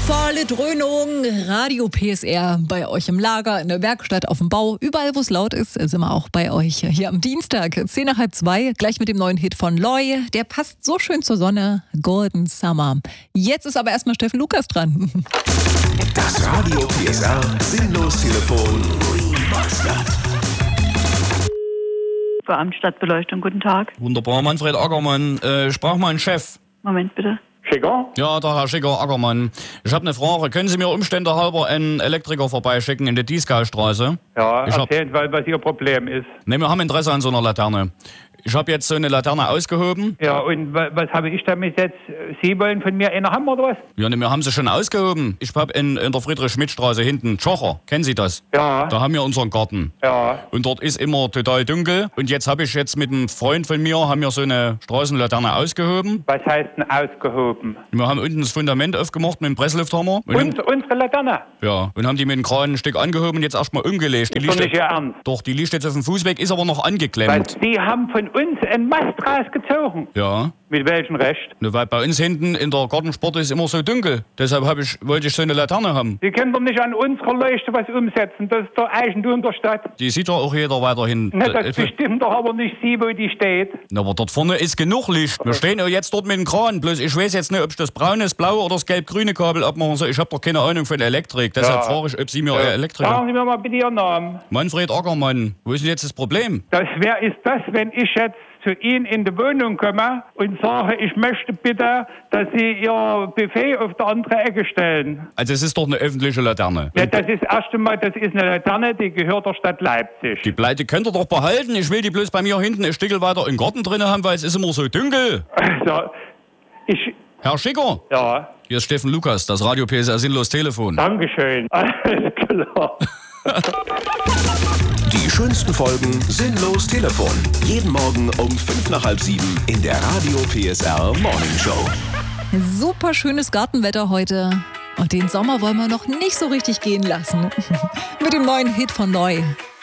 Volle Dröhnung, Radio PSR bei euch im Lager, in der Werkstatt, auf dem Bau. Überall, wo es laut ist, sind wir auch bei euch. Hier am Dienstag, 1:10, gleich mit dem neuen Hit von Loy. Der passt so schön zur Sonne, Golden Summer. Jetzt ist aber erstmal Steffen Lukas dran. Das Radio PSR Sinnlos-Telefon remastered. Beamt Stadtbeleuchtung, guten Tag. Wunderbar, Manfred Ackermann. Ich brauche mal einen Chef. Moment bitte. Schicker? Ja, der Herr Schicker Ackermann. Ich habe eine Frage. Können Sie mir Umstände halber einen Elektriker vorbeischicken in der Dieskaustraße? Ja, erzählen, was Ihr Problem ist. Ne, wir haben Interesse an so einer Laterne. Ich habe jetzt so eine Laterne ausgehoben. Ja, und was habe ich damit jetzt? Sie wollen von mir eine haben, oder was? Ja, ne, wir haben sie schon ausgehoben. Ich habe in der Friedrich-Schmidt-Straße hinten, Tschocher, kennen Sie das? Ja. Da haben wir unseren Garten. Ja. Und dort ist immer total dunkel. Und jetzt habe ich mit einem Freund von mir, haben wir so eine Straßenlaterne ausgehoben. Was heißt denn ausgehoben? Wir haben unten das Fundament aufgemacht mit dem Presslufthammer. Und unsere Laterne? Ja, und haben die mit dem Kran ein Stück angehoben und jetzt erstmal umgelegt. Die Ist doch liegt nicht Ihr Ernst. Doch, die liegt jetzt auf dem Fußweg, ist aber noch angeklemmt. Weil Sie haben von uns einen Mast rausgezogen. Ja. Mit welchem Recht? Ne, weil bei uns hinten in der Gartensport ist immer so dunkel. Deshalb wollte ich so eine Laterne haben. Sie können doch nicht an unserer Leuchte was umsetzen. Das ist doch Eigentum der Stadt. Die sieht doch auch jeder weiterhin. Ne, das bestimmt doch aber nicht Sie, wo die steht. Na, aber dort vorne ist genug Licht. Wir stehen ja jetzt dort mit dem Kran. Bloß ich weiß jetzt nicht, ob ich das braune, das blaue oder das gelb-grüne Kabel abmachen soll. Ich habe doch keine Ahnung von Elektrik. Deshalb frage ich, ob Sie mir Elektriker... Sagen Sie mir mal bitte Ihren Namen. Manfred Ackermann. Wo ist denn jetzt das Problem? Wer ist das, wenn ich jetzt zu Ihnen in die Wohnung komme und sage, ich möchte bitte, dass Sie Ihr Buffet auf der andere Ecke stellen? Also es ist doch eine öffentliche Laterne. Ja, das ist erst einmal, das ist eine Laterne, die gehört der Stadt Leipzig. Die Pleite könnt ihr doch behalten. Ich will die bloß bei mir hinten ein Stückel weiter im Garten drin haben, weil es ist immer so dunkel. Also, Herr Schicker? Ja. Hier ist Steffen Lukas, das Radio PSR Sinnlos-Telefon. Dankeschön. Alles klar. Die schönsten Folgen Sinnlos-Telefon. Jeden Morgen um 6:55 in der Radio PSR Morning Show. Super schönes Gartenwetter heute. Und den Sommer wollen wir noch nicht so richtig gehen lassen. Mit dem neuen Hit von Loy.